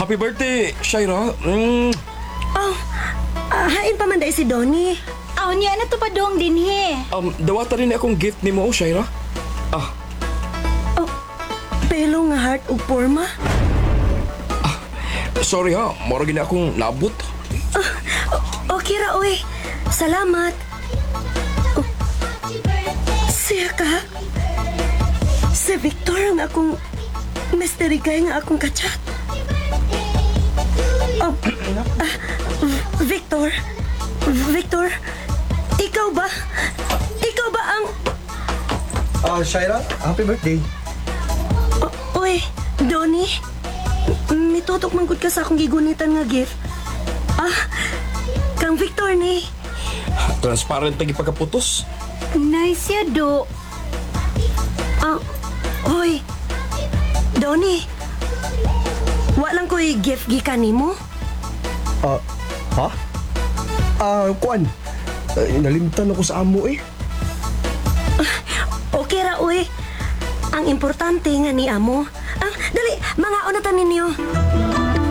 Happy birthday, Shaira. Oh, hain pa man dahil si Donnie. Aw niya na to pa dong din he. Dawata rin akong gift ni mo, Shaira. Oh, pelo nga heart o forma. Sorry ha, mora gina akong nabot. Okay ra, oy. Salamat. Oh, siya ka? Si Victor ang akong mystery guy nga akong kachat. Oh, Victor? Victor? Ikaw ba? Ikaw ba ang... Shaira, happy birthday. Oy, Donnie? Mitutok man gud ka sa akong gigunitan nga gift. Kang Victor ni. Transparent lagi pagkaputos. Nice ya do. Oy, Donnie. Wa lang ko'y gift gikan nimo. Ha? Kuan. Nalimtan ako sa amo eh. Okay ra, oy. Ang importante nga ni amo. Dali, mga unatan ninyo.